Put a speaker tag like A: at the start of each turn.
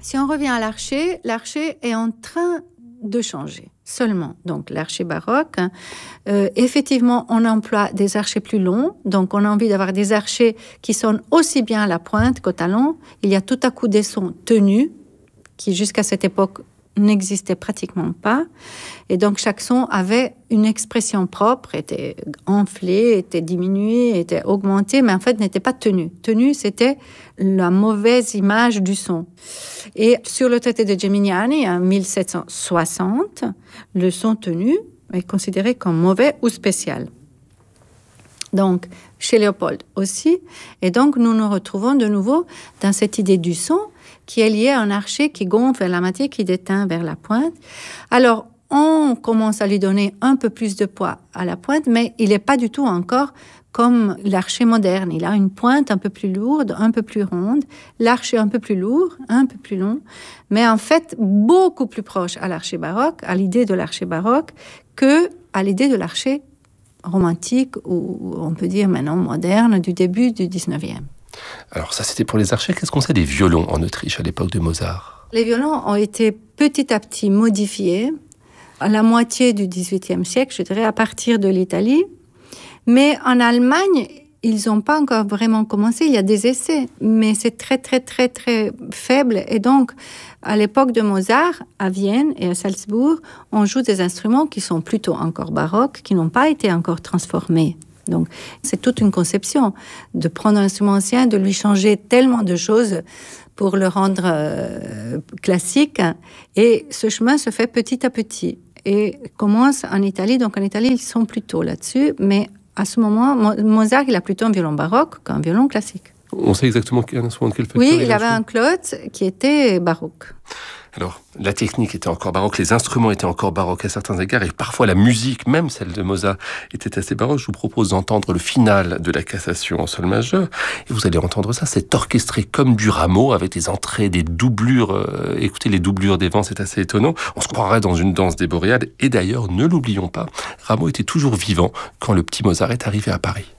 A: Si on revient à l'archer est en train de changer seulement. Donc, l'archer baroque, effectivement, on emploie des archets plus longs. Donc, on a envie d'avoir des archets qui sonnent aussi bien à la pointe qu'au talon. Il y a tout à coup des sons tenus qui, jusqu'à cette époque, n'existaient pratiquement pas. Et donc, chaque son avait une expression propre, était enflé, était diminué, était augmenté, mais en fait, n'était pas tenu. Tenu, c'était la mauvaise image du son. Et sur le traité de Geminiani, en 1760, le son tenu est considéré comme mauvais ou spécial. Donc, chez Léopold aussi. Et donc, nous nous retrouvons de nouveau dans cette idée du son qui est liée à un archet qui gonfle vers la matière, qui déteint vers la pointe. Alors, on commence à lui donner un peu plus de poids à la pointe, mais il n'est pas du tout encore comme l'archet moderne. Il a une pointe un peu plus lourde, un peu plus ronde, l'archet un peu plus lourd, un peu plus long, mais en fait beaucoup plus proche à l'archet baroque, à l'idée de l'archet baroque, que à l'idée de l'archet romantique, ou on peut dire maintenant moderne, du début du 19e.
B: Alors ça, c'était pour les archets. Qu'est-ce qu'on sait des violons en Autriche à l'époque de Mozart ?
A: Les violons ont été petit à petit modifiés à la moitié du XVIIIe siècle, je dirais, à partir de l'Italie. Mais en Allemagne, ils n'ont pas encore vraiment commencé. Il y a des essais, mais c'est très, très, très, très faible. Et donc, à l'époque de Mozart, à Vienne et à Salzbourg, on joue des instruments qui sont plutôt encore baroques, qui n'ont pas été encore transformés. Donc, c'est toute une conception de prendre un instrument ancien, de lui changer tellement de choses pour le rendre classique. Et ce chemin se fait petit à petit et commence en Italie. Donc, en Italie, ils sont plutôt là-dessus. Mais à ce moment, Mozart, il a plutôt un violon baroque qu'un violon classique.
B: On sait exactement quel instrument de quelle facture
A: Oui, il avait un clote qui était baroque.
B: Alors, la technique était encore baroque, les instruments étaient encore baroques à certains égards, et parfois la musique, même celle de Mozart, était assez baroque. Je vous propose d'entendre le final de la Cassation en sol majeur, et vous allez entendre ça, c'est orchestré comme du Rameau, avec des entrées, des doublures. Écoutez, les doublures des vents, c'est assez étonnant. On se croirait dans une danse des Boréades, et d'ailleurs, ne l'oublions pas, Rameau était toujours vivant quand le petit Mozart est arrivé à Paris.